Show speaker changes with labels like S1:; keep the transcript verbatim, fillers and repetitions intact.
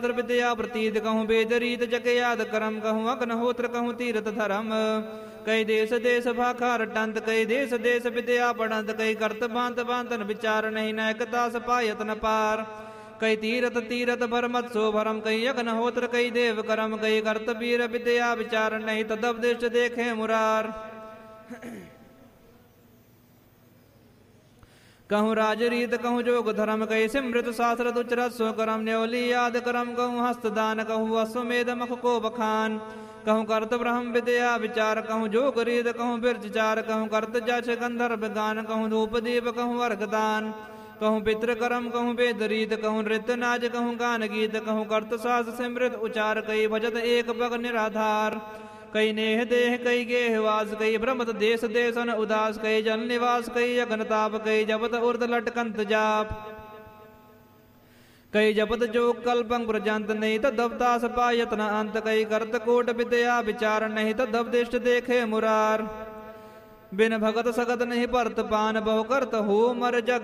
S1: विद्या प्रतीत कहूँ वेद रीत जग याद करम कहूँ अग्नहोत्र कहूँ तीर्थ धर्म कई देश देश भाखा रटंत कई देश देश विद्या पढ़ंत कई करत बांत बांतन विचार नहीं नैकता सपायत न पार कई तीरथ तीरथ भरमत सो भरम कई अग्नहोत्र कई देव करम कई करत वीर विद्या विचार नहीं तदवदिष्ट देखे मुरार कहूँ राजरीत कहूँ जोग धर्म कही सिमृत शास्त्र उचरत सो करम न्योली याद करम कहूँ हस्तदान कहूँ अश्वमेध मख को बखान कहूँ करत ब्रह्म विद्या विचार कहूँ जोग रीत कहूँ बिरचार कहूँ करत जश गंधर्व गान कहूँ धूप दीप कहूँ अर्घदान कहूँ पितृ करम कहूँ वेद रीत कहूँ नृत्य नाच कहूँ गान गीत कहूँ करत सास सिमृत उचार कई भजत एक पग निराधार कई नेह देह कई गेहवास कई ब्रह्मत देश देशन उदास कई जन निवास कई अघनताप कई जपत उर्द लटकंत जाप कई जपत जो कल्पं प्रजंत नहीं तदवतास पायत न अंत कई करत कोट विद्या विचार नहीं तदवदिष्ट देखे मुरार बिन भगत सगत नहीं परत पान बहु करत हो मर जग